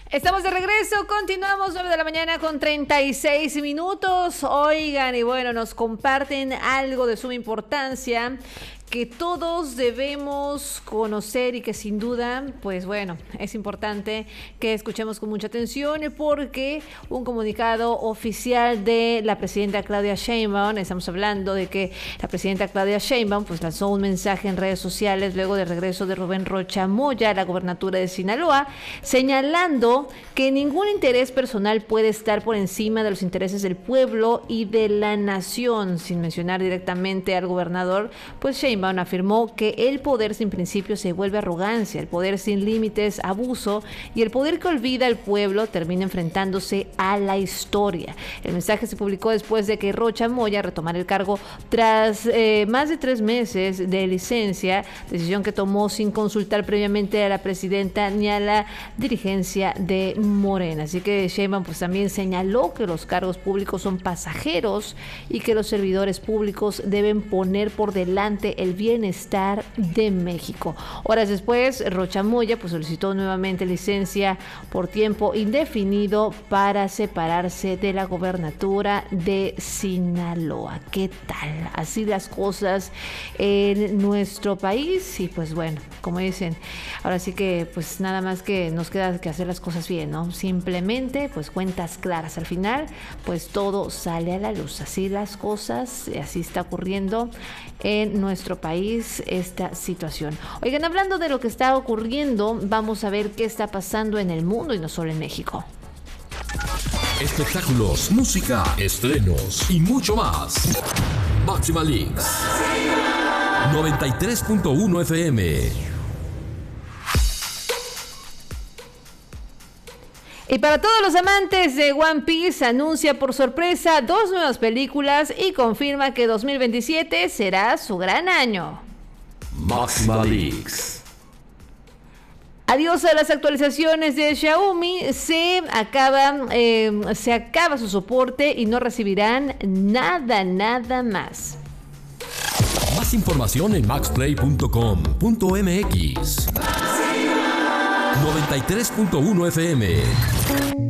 Estamos de regreso, continuamos 9 de la mañana con 36 minutos. Oigan, y bueno, nos comparten algo de suma importancia que todos debemos conocer y que sin duda, pues bueno, es importante que escuchemos con mucha atención porque un comunicado oficial de la presidenta Claudia Sheinbaum, estamos hablando de que la presidenta Claudia Sheinbaum pues lanzó un mensaje en redes sociales luego del regreso de Rubén Rocha Moya a la gobernatura de Sinaloa, señalando que ningún interés personal puede estar por encima de los intereses del pueblo y de la nación, sin mencionar directamente al gobernador, pues Sheinbaum afirmó que el poder sin principios se vuelve arrogancia, el poder sin límites, abuso, y el poder que olvida al pueblo termina enfrentándose a la historia. El mensaje se publicó después de que Rocha Moya retomara el cargo tras más de 3 meses de licencia, decisión que tomó sin consultar previamente a la presidenta ni a la dirigencia de Morena. Así que Sheinbaum pues también señaló que los cargos públicos son pasajeros y que los servidores públicos deben poner por delante el bienestar de México. Horas después, Rocha Moya pues solicitó nuevamente licencia por tiempo indefinido para separarse de la gobernatura de Sinaloa. ¿Qué tal? Así las cosas en nuestro país y pues bueno, como dicen, ahora sí que pues nada más que nos queda que hacer las cosas bien, ¿no? Simplemente pues cuentas claras. Al final pues todo sale a la luz. Así las cosas, así está ocurriendo en nuestro país esta situación. Oigan, hablando de lo que está ocurriendo, vamos a ver qué está pasando en el mundo y no solo en México. Espectáculos, música, estrenos y mucho más. Máxima Links 93.1 FM. Y para todos los amantes de One Piece, anuncia por sorpresa 2 nuevas películas y confirma que 2027 será su gran año. Máxima Links. Adiós a las actualizaciones de Xiaomi, se acaba su soporte y no recibirán nada más. Más información en maxplay.com.mx. 93.1 FM.